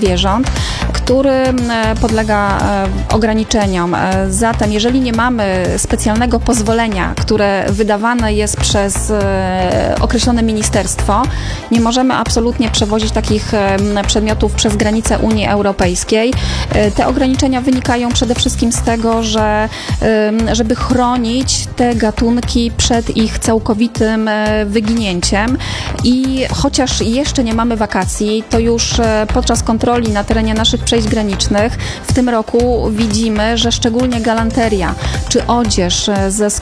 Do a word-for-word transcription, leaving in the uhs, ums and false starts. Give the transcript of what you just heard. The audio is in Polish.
zwierząt, który podlega ograniczeniom. Zatem, jeżeli nie mamy specjalnego pozwolenia, które wydawane jest przez określone ministerstwo, nie możemy absolutnie przewozić takich przedmiotów przez granice Unii Europejskiej. Te ograniczenia wynikają przede wszystkim z tego, że żeby chronić te gatunki przed ich całkowitym wyginięciem i chociaż jeszcze nie mamy wakacji, to już podczas kontroli na terenie naszych przejść granicznych w tym roku widzimy, że szczególnie galanteria czy odzież ze skóry